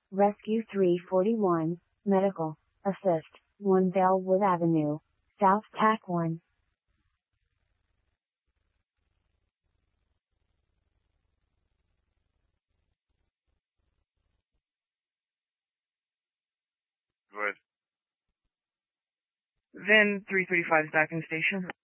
Rescue 341, Medical, Assist, 1 Bellwood Avenue, South TAC 1. Go ahead. Van 335 is back in station.